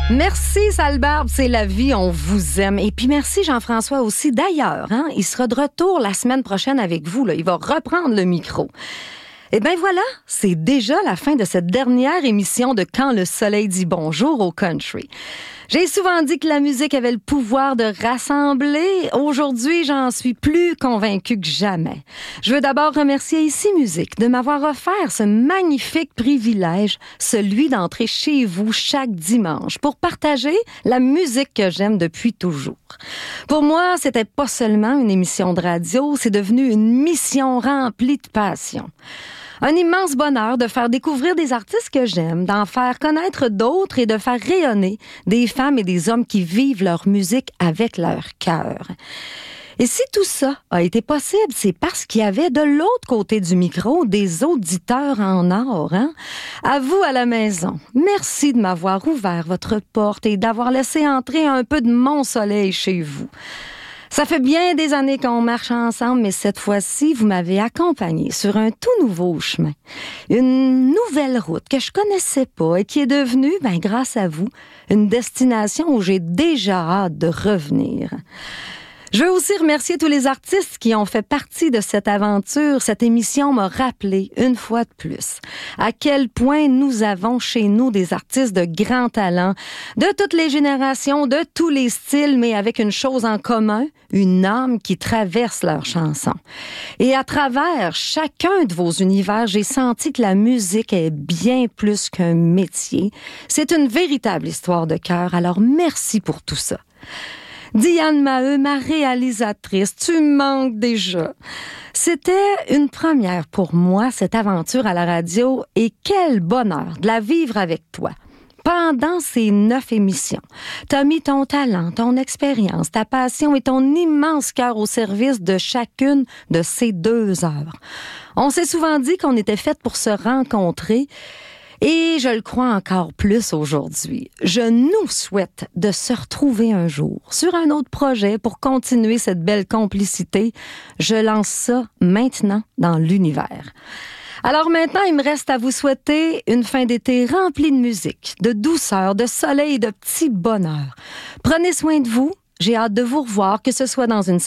Merci Salbarbe, c'est la vie, on vous aime. Et puis merci Jean-François aussi. D'ailleurs, il sera de retour la semaine prochaine avec vous. Là. Il va reprendre le micro. Et bien voilà, c'est déjà la fin de cette dernière émission de Quand le soleil dit bonjour au country. J'ai souvent dit que la musique avait le pouvoir de rassembler. Aujourd'hui, j'en suis plus convaincue que jamais. Je veux d'abord remercier Ici Musique de m'avoir offert ce magnifique privilège, celui d'entrer chez vous chaque dimanche pour partager la musique que j'aime depuis toujours. Pour moi, c'était pas seulement une émission de radio, c'est devenu une mission remplie de passion. Un immense bonheur de faire découvrir des artistes que j'aime, d'en faire connaître d'autres et de faire rayonner des femmes et des hommes qui vivent leur musique avec leur cœur. Et si tout ça a été possible, c'est parce qu'il y avait de l'autre côté du micro des auditeurs en or. À vous à la maison, merci de m'avoir ouvert votre porte et d'avoir laissé entrer un peu de mon soleil chez vous. Ça fait bien des années qu'on marche ensemble, mais cette fois-ci, vous m'avez accompagné sur un tout nouveau chemin. Une nouvelle route que je connaissais pas et qui est devenue, grâce à vous, une destination où j'ai déjà hâte de revenir. Je veux aussi remercier tous les artistes qui ont fait partie de cette aventure. Cette émission m'a rappelé, une fois de plus, à quel point nous avons chez nous des artistes de grand talent, de toutes les générations, de tous les styles, mais avec une chose en commun, une âme qui traverse leurs chansons. Et à travers chacun de vos univers, j'ai senti que la musique est bien plus qu'un métier. C'est une véritable histoire de cœur, alors merci pour tout ça. Diane Maheu, ma réalisatrice, tu me manques déjà. C'était une première pour moi, cette aventure à la radio, et quel bonheur de la vivre avec toi. Pendant ces 9 émissions, t'as mis ton talent, ton expérience, ta passion et ton immense cœur au service de chacune de ces 2 heures. On s'est souvent dit qu'on était faites pour se rencontrer, et je le crois encore plus aujourd'hui. Je nous souhaite de se retrouver un jour sur un autre projet pour continuer cette belle complicité. Je lance ça maintenant dans l'univers. Alors maintenant, il me reste à vous souhaiter une fin d'été remplie de musique, de douceur, de soleil et de petits bonheurs. Prenez soin de vous. J'ai hâte de vous revoir, que ce soit dans une